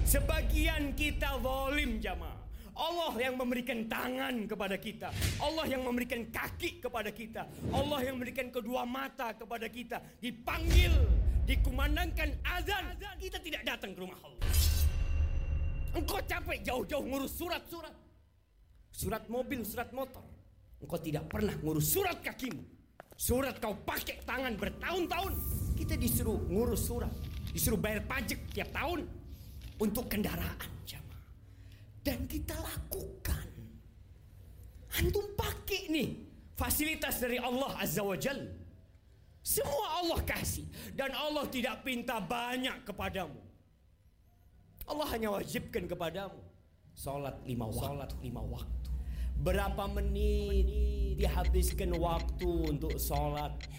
Sebagian kita zalim jamaah. Allah yang memberikan tangan kepada kita, Allah yang memberikan kaki kepada kita, Allah yang memberikan kedua mata kepada kita. Dipanggil, dikumandangkan azan, kita tidak datang ke rumah Allah. Engkau capek jauh-jauh ngurus surat-surat, surat mobil, surat motor. Engkau tidak pernah ngurus surat kakimu. Surat kau pakai tangan bertahun-tahun. Kita disuruh ngurus surat, disuruh bayar pajak tiap tahun untuk kendaraan jamaah. Dan kita lakukan. Antum pakai nih fasilitas dari Allah Azza wa Jal. Semua Allah kasih. Dan Allah tidak pinta banyak kepadamu. Allah hanya wajibkan kepadamu Salat 5 waktu. Berapa menit dihabiskan waktu untuk salat?